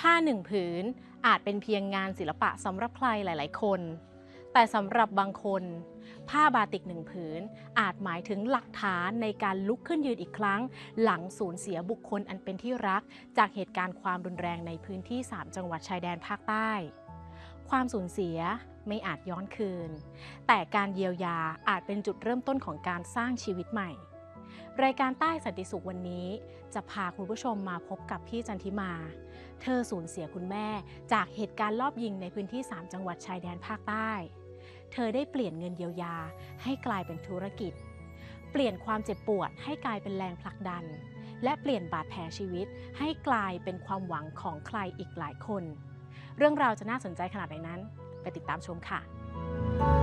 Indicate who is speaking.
Speaker 1: ผ้าหนึ่งผืนอาจเป็นเพียงงานศิลปะสำหรับใครหลายๆคนแต่สำหรับบางคนผ้าบาติกหนึ่งผืนอาจหมายถึงหลักฐานในการลุกขึ้นยืนอีกครั้งหลังสูญเสียบุคคลอันเป็นที่รักจากเหตุการณ์ความรุนแรงในพื้นที่3จังหวัดชายแดนภาคใต้ความสูญเสียไม่อาจย้อนคืนแต่การเยียวยาอาจเป็นจุดเริ่มต้นของการสร้างชีวิตใหม่รายการใต้สันติสุขวันนี้จะพาคุณผู้ชมมาพบกับพี่จันทิมาเธอสูญเสียคุณแม่จากเหตุการณ์ลอบยิงในพื้นที่3จังหวัดชายแดนภาคใต้เธอได้เปลี่ยนเงินเยียวยาให้กลายเป็นธุรกิจเปลี่ยนความเจ็บปวดให้กลายเป็นแรงผลักดันและเปลี่ยนบาดแผลชีวิตให้กลายเป็นความหวังของใครอีกหลายคนเรื่องราวจะน่าสนใจขนาดไหนนั้นไปติดตามชมค่ะ